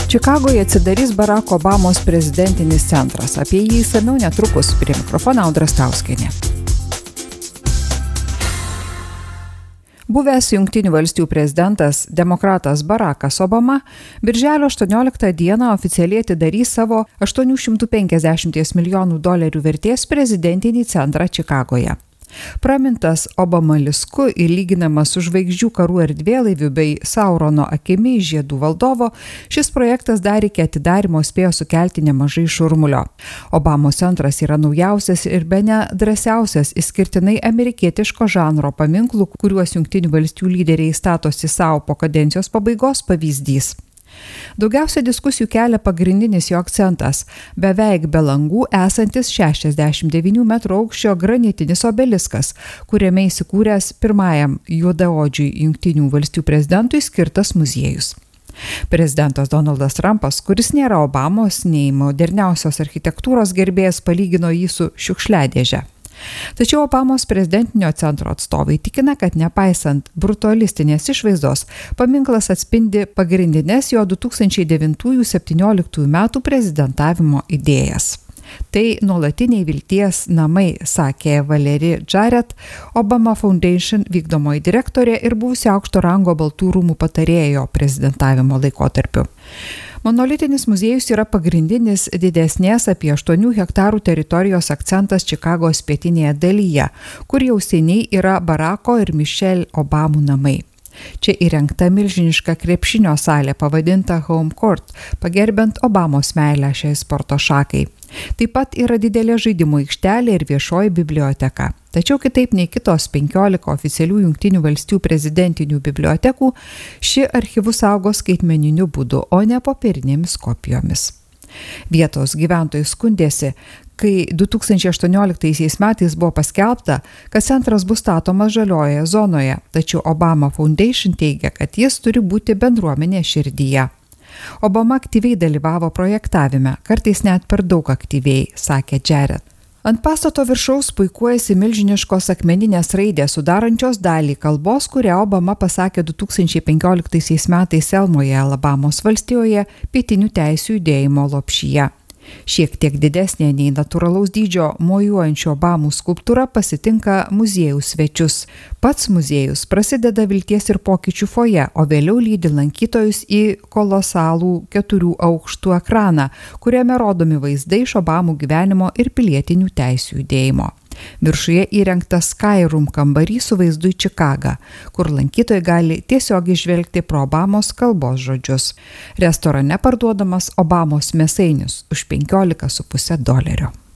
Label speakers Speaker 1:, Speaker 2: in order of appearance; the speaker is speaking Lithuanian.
Speaker 1: Čikagoje atsidarys Baracko Obamos prezidentinis centras. Apie jį išsamiau netrukus. Prie mikrofono Audra Stauskienė. Buvęs Jungtinių valstijų prezidentas, demokratas Barackas Obama, birželio 18 dieną oficialiai atidarys savo $850 milijonų vertės prezidentinį centrą Čikagoje. Pramintas Obamalisku ir lyginamas su žvaigždžių karų erdvėlaiviu bei Saurono akimi žiedų valdovo, šis projektas dar iki atidarymo spėjo sukelti nemažai šurmulio. Obamos centras yra naujausias ir bene drąsiausias išskirtinai amerikietiško žanro paminklų, kuriuos Jungtinių valstijų lyderiai statosi savo po kadencijos pabaigos pavyzdys. Daugiausia diskusijų kelia pagrindinis jo akcentas – beveik be langų esantis 69 metrų aukščio granitinis obeliskas, kuriame įsikūręs pirmajam juodaodžiui Jungtinių valstijų prezidentui skirtas muziejus. Prezidentas Donaldas Trumpas, kuris nėra Obamos nei moderniausios architektūros gerbėjas, palygino jį su šiukšliadėže. Tačiau Obamos prezidentinio centro atstovai tikina, kad nepaisant brutalistinės išvaizdos, paminklas atspindi pagrindinės jo 2009–2017 metų prezidentavimo idėjas. Tai nuolatiniai vilties namai, sakė Valerie Jarrett, Obama Foundation vykdomoji direktorė ir buvusi aukšto rango Baltų rūmų patarėjo prezidentavimo laikotarpiu. Monolitinis muziejus yra pagrindinis didesnės apie 8 hektarų teritorijos akcentas Čikagos pietinėje dalyje, kur jau seniai yra Baracko ir Michelle Obamų namai. Čia įrengta milžiniška krepšinio salė pavadinta Home Court, pagerbiant Obamos meilę šiai sporto šakai. Taip pat yra didelė žaidimų aikštelė ir viešoji biblioteka. Tačiau kitaip nei kitos 15 oficialių Jungtinių valstijų prezidentinių bibliotekų, ši archyvus saugo skaitmeniniu būdu, o ne popierinėmis kopijomis. Vietos gyventojai skundėsi, kai 2018 metais buvo paskelbta, kad centras bus statomas žaliojoje zonoje, tačiau Obama Foundation teigia, kad jis turi būti bendruomenės širdyje. Obama aktyviai dalyvavo projektavime, kartais net per daug aktyviai, sakė Jarrett. Ant pastato viršaus puikuojasi milžiniškos akmeninės raidės, sudarančios dalį kalbos, kurią Obama pasakė 2015 metais Selmoje, Alabamos valstijoje, pietinių teisių judėjimo lopšyje. Šiek tiek didesnė nei natūralaus dydžio mojuojančio Obamų skulptūra pasitinka muziejaus svečius. Pats muziejus prasideda vilties ir pokyčių foje, o vėliau lydi lankytojus į kolosalų 4 aukštų ekraną, kuriame rodomi vaizdai iš Obamų gyvenimo ir pilietinių teisių judėjimo. Viršuje įrengtas Skyroom kambarys su vaizdu į Čikagą, kur lankytojai gali tiesiog išvelgti pro Obamos kalbos žodžius. Restorane parduodamas Obamos mėsainis už $15,5.